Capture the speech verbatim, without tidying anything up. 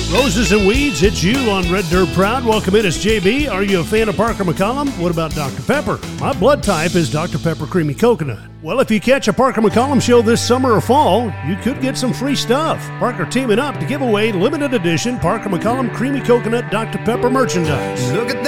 Roses and Weeds, it's you on Red Dirt Proud. Welcome in, it's J B. Are you a fan of Parker McCollum? What about Doctor Pepper? My blood type is Doctor Pepper Creamy Coconut. Well, if you catch a Parker McCollum show this summer or fall, you could get some free stuff. Parker teaming up to give away limited edition Parker McCollum Creamy Coconut Doctor Pepper merchandise. Look at that.